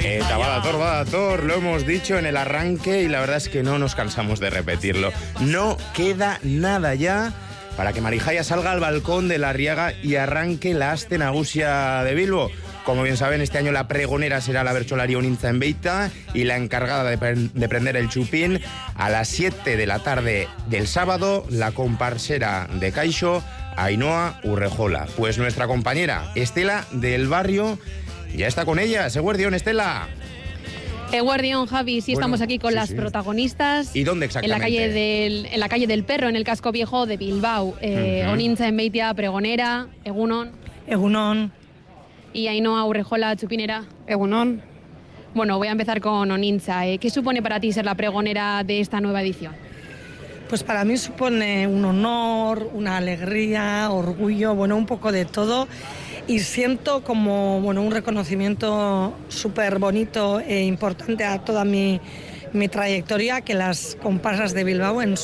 Badator, lo hemos dicho en el arranque y la verdad es que no nos cansamos de repetirlo. No queda nada ya para que Marijaia salga al balcón de la Arriaga y arranque la Aste Nagusia de Bilbo. Como bien saben, este año la pregonera será la bertsolari Onintza Enbeita y la encargada de prender el chupín a las 7 de la tarde del sábado, la comparsera de Caixo, Ainhoa Urrejola. Pues nuestra compañera Estela del Barrio ya está con ella. Eguerdión, Estela. Eguerdión, Javi, sí, estamos aquí con las protagonistas. ¿Y dónde exactamente? En la calle del Perro, en el casco viejo de Bilbao. Onintza Enbeitia, pregonera, Egunon. Egunon. Y Ainhoa Urrejola, chupinera. Egunon. Bueno, voy a empezar con Onintza. ¿Qué supone para ti ser la pregonera de esta nueva edición? Pues para mí supone un honor, una alegría, orgullo, un poco de todo. Y siento como un reconocimiento súper bonito e importante a toda mi trayectoria, que las comparsas de Bilbao en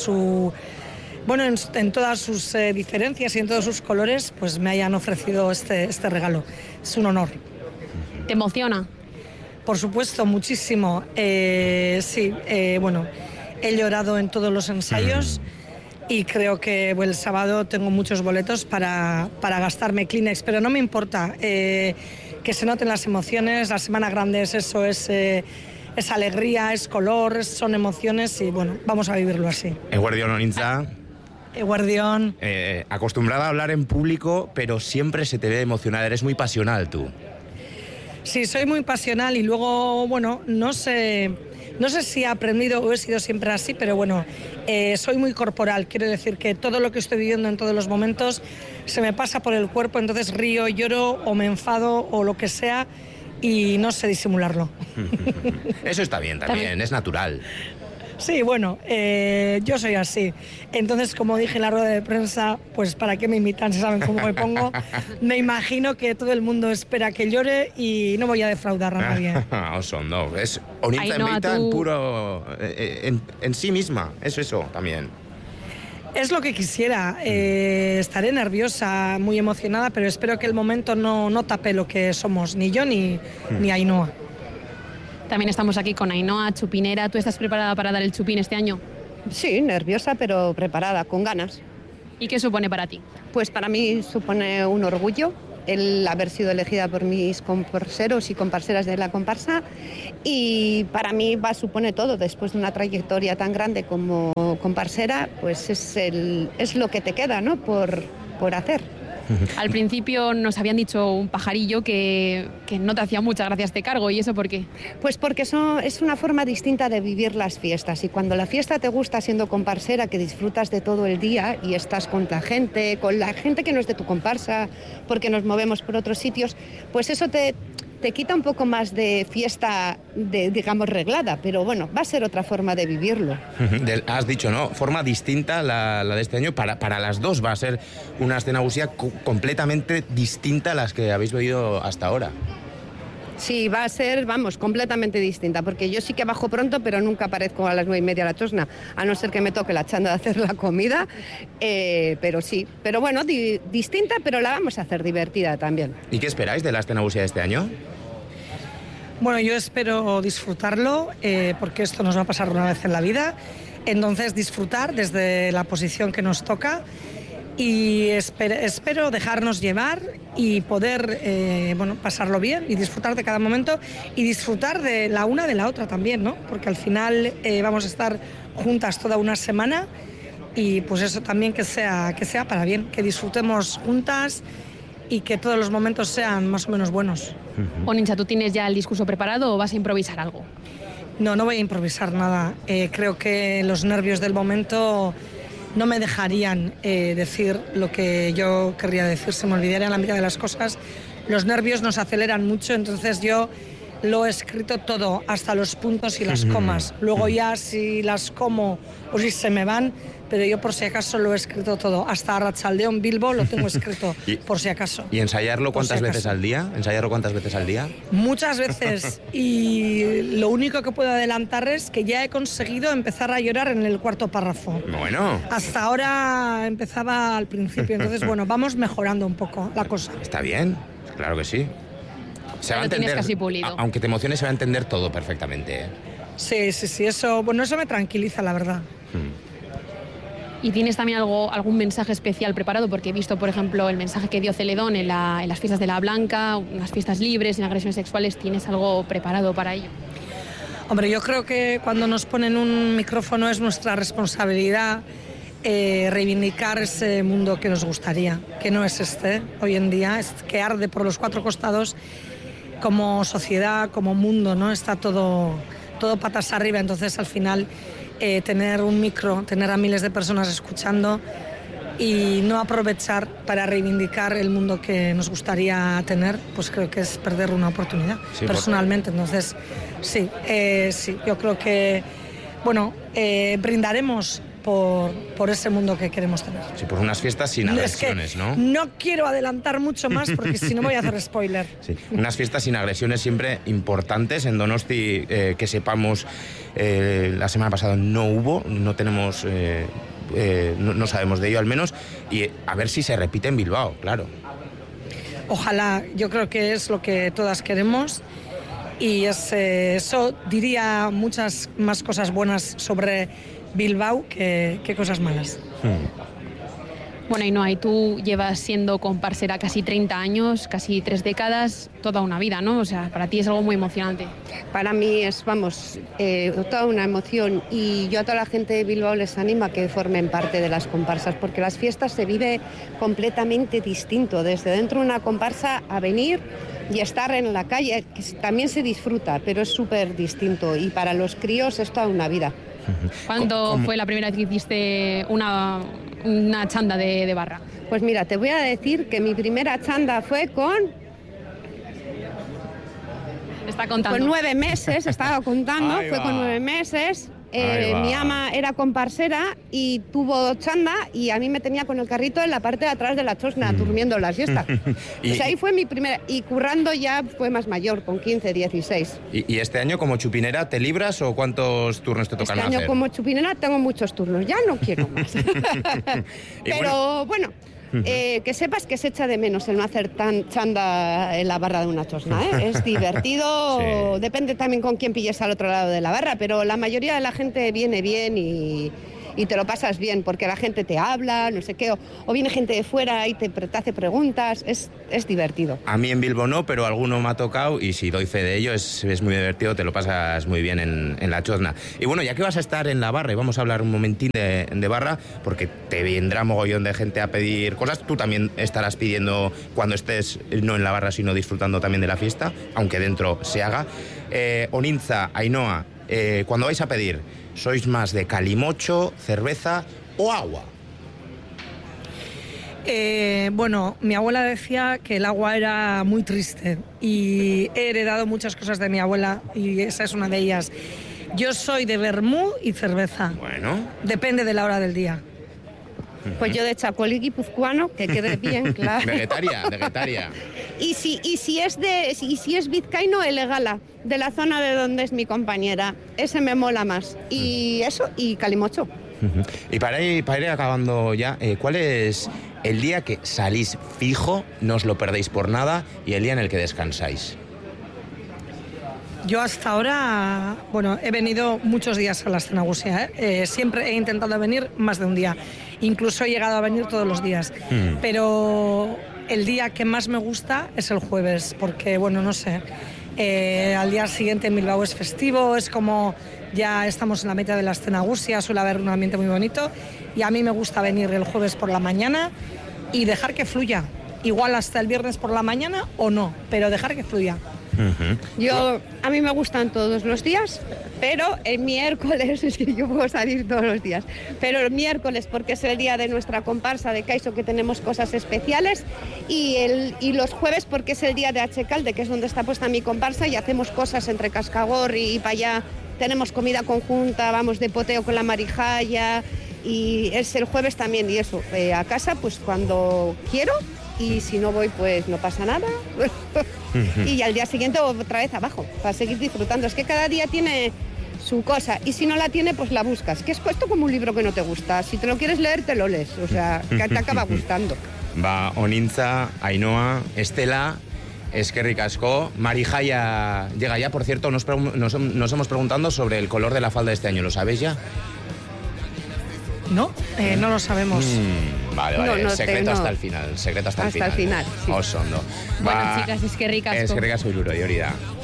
todas sus diferencias y en todos sus colores, pues me hayan ofrecido este regalo. Es un honor. ¿Te emociona? Por supuesto, muchísimo. Sí, he llorado en todos los ensayos. Y creo que el sábado tengo muchos boletos para gastarme Kleenex, pero no me importa que se noten las emociones. La Semana Grande es eso, es alegría, es color, son emociones y vamos a vivirlo así. Eguerdión, Onintza. Eguerdión. Acostumbrada a hablar en público, pero siempre se te ve emocionada, eres muy pasional tú. Sí, soy muy pasional y luego, no sé si he aprendido o he sido siempre así, pero soy muy corporal. Quiero decir que todo lo que estoy viviendo en todos los momentos se me pasa por el cuerpo, entonces río, lloro o me enfado o lo que sea y no sé disimularlo. Eso está bien también, es natural. Sí, yo soy así. Entonces, como dije en la rueda de prensa, pues ¿para qué me invitan si saben cómo me pongo? Me imagino que todo el mundo espera que llore y no voy a defraudar a nadie. Es Onintza Enbeita en puro... en sí misma, es eso también. Es lo que quisiera. Estaré nerviosa, muy emocionada, pero espero que el momento no tape lo que somos, ni yo ni Ainhoa. También estamos aquí con Ainhoa, chupinera. ¿Tú estás preparada para dar el chupín este año? Sí, nerviosa, pero preparada, con ganas. ¿Y qué supone para ti? Pues para mí supone un orgullo el haber sido elegida por mis comparseros y comparseras de la comparsa, y para mí supone todo. Después de una trayectoria tan grande como comparsera, pues es lo que te queda, ¿no?, por hacer. Al principio nos habían dicho un pajarillo que no te hacía mucha gracia este cargo. ¿Y eso por qué? Pues porque es una forma distinta de vivir las fiestas, y cuando la fiesta te gusta siendo comparsera, que disfrutas de todo el día y estás con la gente que no es de tu comparsa, porque nos movemos por otros sitios, pues eso te quita un poco más de fiesta, digamos, reglada, pero va a ser otra forma de vivirlo. Has dicho, ¿no? Forma distinta la de este año. Para las dos va a ser una Aste Nagusia completamente distinta a las que habéis vivido hasta ahora. Sí, va a ser, completamente distinta, porque yo sí que bajo pronto, pero nunca aparezco a las 9:30 a la chosna, a no ser que me toque la chanda de hacer la comida, pero sí. Pero distinta, pero la vamos a hacer divertida también. ¿Y qué esperáis de la Aste Nagusia de este año? Yo espero disfrutarlo, porque esto nos va a pasar una vez en la vida. Entonces, disfrutar desde la posición que nos toca, y espero dejarnos llevar y poder pasarlo bien y disfrutar de cada momento y disfrutar de la una de la otra también, ¿no? Porque al final vamos a estar juntas toda una semana, y pues eso también que sea para bien, que disfrutemos juntas y que todos los momentos sean más o menos buenos. Onintza, ¿tú tienes ya el discurso preparado o vas a improvisar algo? No voy a improvisar nada. Creo que los nervios del momento no me dejarían decir lo que yo querría decir, se me olvidarían la mitad de las cosas. Los nervios nos aceleran mucho, entonces yo lo he escrito todo, hasta los puntos y las comas. Luego ya si las como o si se me van, pero yo por si acaso lo he escrito todo. Hasta Arratsaldeon Bilbo lo tengo escrito, por si acaso. ¿Y ensayarlo cuántas veces al día? Muchas veces. Y lo único que puedo adelantar es que ya he conseguido empezar a llorar en el cuarto párrafo. Bueno. Hasta ahora empezaba al principio, entonces vamos mejorando un poco la cosa. Está bien, claro que sí. Se va a lo tienes entender, casi pulido. aunque te emociones, se va a entender todo perfectamente, ¿eh? Sí, eso me tranquiliza, la verdad. ¿Y tienes también algún mensaje especial preparado? Porque he visto, por ejemplo, el mensaje que dio Celedón en las fiestas de la Blanca, unas fiestas libres, sin agresiones sexuales. ¿Tienes algo preparado para ello? Hombre, yo creo que cuando nos ponen un micrófono es nuestra responsabilidad reivindicar ese mundo que nos gustaría, que no es este hoy en día, es que arde por los cuatro costados como sociedad, como mundo, ¿no? Está todo patas arriba, entonces al final tener un micro, tener a miles de personas escuchando y no aprovechar para reivindicar el mundo que nos gustaría tener, pues creo que es perder una oportunidad, sí, personalmente. Entonces, sí, yo creo que, brindaremos por ese mundo que queremos tener. Sí, por unas fiestas sin agresiones, ¿no? No quiero adelantar mucho más porque si no voy a hacer spoiler. Sí, unas fiestas sin agresiones siempre importantes. En Donosti, que sepamos, la semana pasada no hubo, no tenemos, no sabemos de ello al menos, y a ver si se repite en Bilbao, claro. Ojalá, yo creo que es lo que todas queremos. Y eso diría muchas más cosas buenas sobre Bilbao que cosas malas. Bueno, Ainhoa, y tú llevas siendo comparsera casi 30 años, casi 3 décadas, toda una vida, ¿no? O sea, para ti es algo muy emocionante. Para mí es, toda una emoción, y yo a toda la gente de Bilbao les animo a que formen parte de las comparsas, porque las fiestas se vive completamente distinto, desde dentro de una comparsa a venir y estar en la calle, que también se disfruta, pero es súper distinto, y para los críos es toda una vida. ¿Cuándo fue la primera vez que hiciste una chanda de barra? Pues mira, te voy a decir que mi primera chanda fue con... Está contando. Con 9 meses, estaba contando, fue con 9 meses. Mi ama era comparsera y tuvo chanda, y a mí me tenía con el carrito en la parte de atrás de la chosna, durmiendo la siesta. Pues ahí fue mi primera, y currando ya fue más mayor, con 15, 16. ¿Y este año como chupinera te libras o cuántos turnos te tocan hacer? Este año como chupinera tengo muchos turnos, ya no quiero más. Pero bueno, que sepas que se echa de menos el no hacer tan chanda en la barra de una chosna, ¿eh? Es divertido, sí. Depende también con quién pilles al otro lado de la barra, pero la mayoría de la gente viene bien y te lo pasas bien, porque la gente te habla, no sé qué, o viene gente de fuera y te hace preguntas, es divertido. A mí en Bilbao no, pero alguno me ha tocado, y si doy fe de ello, es muy divertido, te lo pasas muy bien en la chosna. Y bueno, ya que vas a estar en la barra, y vamos a hablar un momentín de barra, porque te vendrá mogollón de gente a pedir cosas, tú también estarás pidiendo cuando estés no en la barra, sino disfrutando también de la fiesta, aunque dentro se haga. Onintza, Ainhoa, cuando vais a pedir, ¿sois más de calimocho, cerveza o agua? Mi abuela decía que el agua era muy triste, y he heredado muchas cosas de mi abuela y esa es una de ellas. Yo soy de vermú y cerveza. Bueno. Depende de la hora del día. Pues yo de chacolí guipuzcoano, que quede bien, claro. Vegetaria. Y si es vizcaíno, el egala, de la zona de donde es mi compañera. Ese me mola más. Y eso, y calimocho. Y para ir acabando ya, ¿cuál es el día que salís fijo, no os lo perdéis por nada, y el día en el que descansáis? Yo hasta ahora, he venido muchos días a la Astenagusia, siempre he intentado venir más de un día, incluso he llegado a venir todos los días, pero el día que más me gusta es el jueves, porque, al día siguiente en Bilbao es festivo, es como ya estamos en la meta de la Astenagusia, suele haber un ambiente muy bonito, y a mí me gusta venir el jueves por la mañana y dejar que fluya, igual hasta el viernes por la mañana o no, pero dejar que fluya. A mí me gustan todos los días, pero el miércoles, es que yo puedo salir todos los días, pero el miércoles porque es el día de nuestra comparsa de Caiso, que tenemos cosas especiales, y los jueves porque es el día de Achecalde, que es donde está puesta mi comparsa, y hacemos cosas entre Cascagorri y para allá, tenemos comida conjunta, vamos de poteo con la Marijaya, y es el jueves también, y eso, a casa pues cuando quiero, y si no voy pues no pasa nada. Y al día siguiente otra vez abajo, para seguir disfrutando. Es que cada día tiene su cosa, y si no la tiene, pues la buscas. Que es esto como un libro que no te gusta. Si te lo quieres leer, te lo lees. O sea, que te acaba gustando. Va, Onintza, Ainhoa, Estela, Es que ricasco. Marijaya llega ya, por cierto, nos hemos preguntado sobre el color de la falda de este año. ¿Lo sabéis ya? No, no lo sabemos. Vale, secreto hasta el final. Secreto hasta el final. Sí. Osondo. Bueno, chicas, es que ricasco. Es que ricasco y duro, Yorida.